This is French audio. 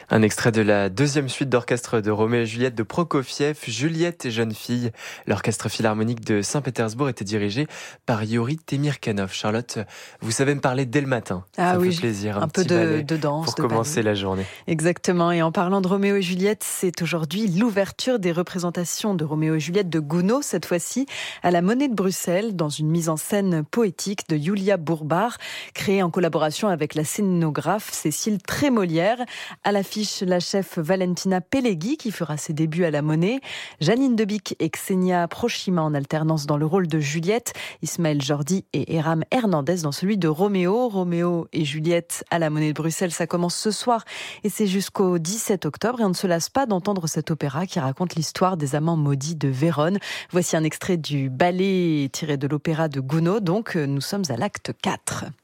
Un extrait de la deuxième suite d'orchestre de Roméo et Juliette de Prokofiev, Juliette et jeune fille. L'orchestre philharmonique de Saint-Pétersbourg était dirigé par Yuri Temirkanov. Charlotte, vous savez me parler dès le matin. Ah ça oui, fait plaisir. un peu petit ballet de danse. pour de commencer ballet. la journée. Exactement. Et en parlant de Roméo et Juliette, c'est aujourd'hui l'ouverture des représentations de Roméo et Juliette de Gounod, cette fois-ci à la Monnaie de Bruxelles, dans une mise en scène poétique de Julia Bourbard, créée en collaboration avec la scénographe Cécile Trémolière. À l'affiche, la chef Valentina Pelleghi, qui fera ses débuts à la Monnaie, Janine Debic et Xenia Prochima en alternance dans le rôle de Juliette, Ismaël Jordi et Eram Hernandez dans celui de Roméo. Roméo et Juliette à la Monnaie de Bruxelles, ça commence ce soir et c'est jusqu'au 17 octobre. Et on ne se lasse pas d'entendre cet opéra qui raconte l'histoire des amants maudits de Vérone. Voici un extrait du ballet tiré de l'opéra de Gounod. Donc, nous sommes à l'acte 4.